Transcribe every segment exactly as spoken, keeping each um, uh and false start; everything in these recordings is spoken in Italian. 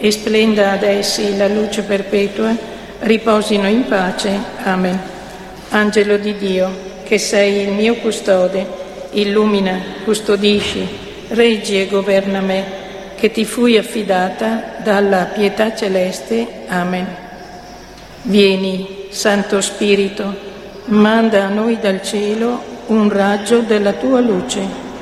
e splenda ad essi la luce perpetua, riposino in pace. Amen. Angelo di Dio, che sei il mio custode, illumina, custodisci, reggi e governa me, che ti fui affidata dalla pietà celeste. Amen. Vieni, Santo Spirito, manda a noi dal cielo un raggio della tua luce.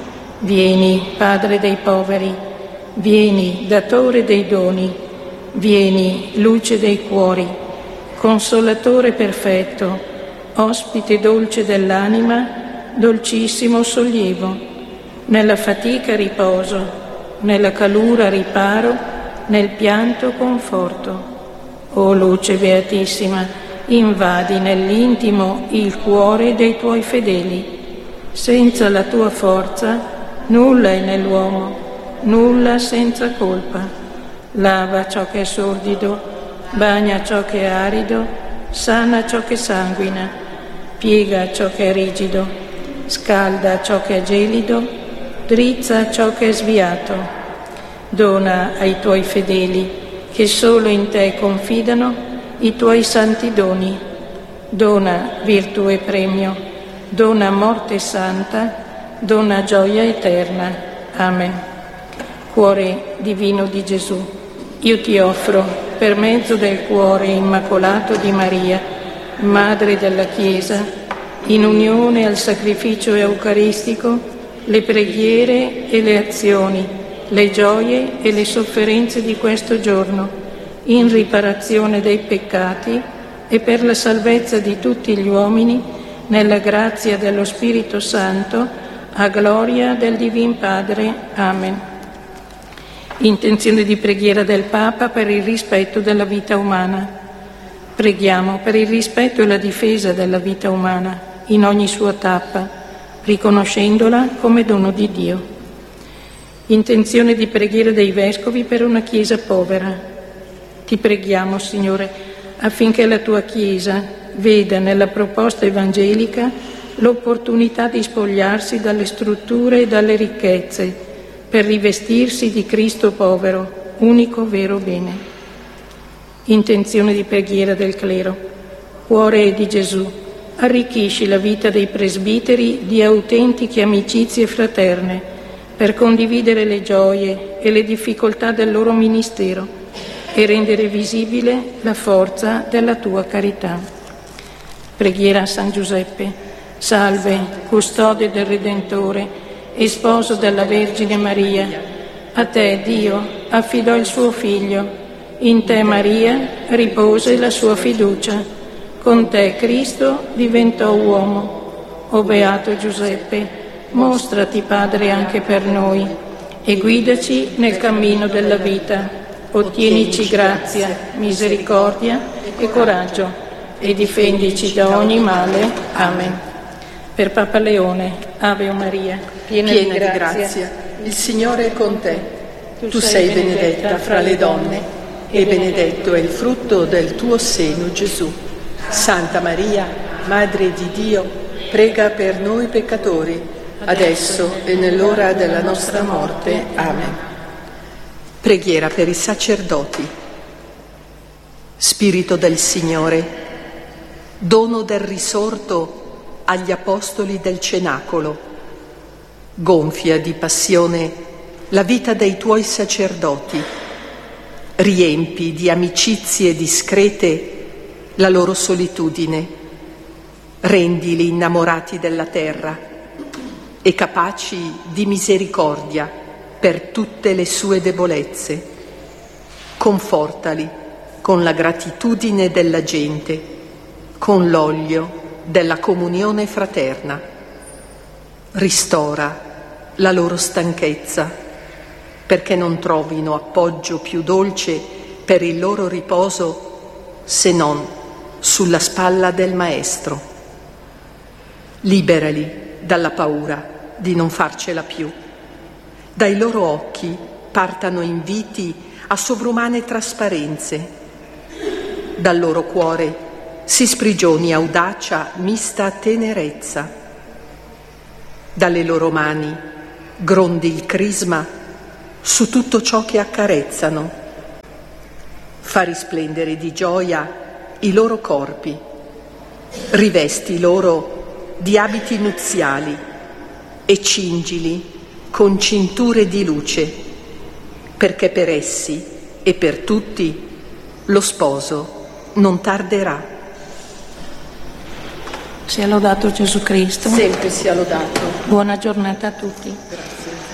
Vieni, Padre dei poveri, vieni, Datore dei doni, vieni, luce dei cuori, Consolatore perfetto, ospite dolce dell'anima, dolcissimo sollievo, nella fatica riposo, nella calura riparo, nel pianto conforto. O luce beatissima, invadi nell'intimo il cuore dei tuoi fedeli. Senza la tua forza nulla è nell'uomo, nulla senza colpa. Lava ciò che è sordido, bagna ciò che è arido, sana ciò che sanguina, piega ciò che è rigido, scalda ciò che è gelido, drizza ciò che è sviato. Dona ai tuoi fedeli, che solo in te confidano, i tuoi santi doni. Dona virtù e premio, dona morte santa, dona gioia eterna. Amen. Cuore divino di Gesù, io ti offro, per mezzo del cuore immacolato di Maria, Madre della Chiesa, in unione al sacrificio eucaristico, le preghiere e le azioni, le gioie e le sofferenze di questo giorno, in riparazione dei peccati e per la salvezza di tutti gli uomini, nella grazia dello Spirito Santo, a gloria del Divin Padre. Amen. Intenzione di preghiera del Papa per il rispetto della vita umana. Preghiamo per il rispetto e la difesa della vita umana in ogni sua tappa, riconoscendola come dono di Dio. Intenzione di preghiera dei Vescovi per una Chiesa povera. Ti preghiamo, Signore, affinché la tua Chiesa veda nella proposta evangelica l'opportunità di spogliarsi dalle strutture e dalle ricchezze per rivestirsi di Cristo povero, unico vero bene. Intenzione di preghiera del clero. Cuore di Gesù, arricchisci la vita dei presbiteri di autentiche amicizie fraterne per condividere le gioie e le difficoltà del loro ministero e rendere visibile la forza della tua carità. Preghiera a San Giuseppe. Salve, custode del Redentore e sposo della Vergine Maria. A te Dio affidò il suo Figlio. In te Maria ripose la sua fiducia. Con te Cristo diventò uomo. O beato Giuseppe, mostrati Padre anche per noi e guidaci nel cammino della vita. Ottienici grazia, misericordia e coraggio e difendici da ogni male. Amen. Per Papa Leone, Ave Maria, piena, piena di, grazia. di grazia, il Signore è con te. Tu, tu sei benedetta fra le donne e benedetto è il frutto del tuo seno, Gesù. Santa Maria, Madre di Dio, prega per noi peccatori, adesso e nell'ora della nostra morte. Amen. Preghiera per i sacerdoti. Spirito del Signore, dono del risorto agli apostoli del cenacolo, gonfia di passione la vita dei tuoi sacerdoti, riempi di amicizie discrete la loro solitudine, rendili innamorati della terra e capaci di misericordia per tutte le sue debolezze. Confortali con la gratitudine della gente, con l'olio della comunione fraterna. Ristora la loro stanchezza, perché non trovino appoggio più dolce per il loro riposo se non sulla spalla del Maestro. Liberali dalla paura di non farcela più. Dai loro occhi partano inviti a sovrumane trasparenze. Dal loro cuore si sprigioni audacia mista a tenerezza. Dalle loro mani grondi il crisma su tutto ciò che accarezzano. Fa risplendere di gioia i loro corpi, rivesti loro di abiti nuziali e cingili con cinture di luce, perché per essi e per tutti lo sposo non tarderà. Sia lodato Gesù Cristo. Sempre sia lodato. Buona giornata a tutti. Grazie.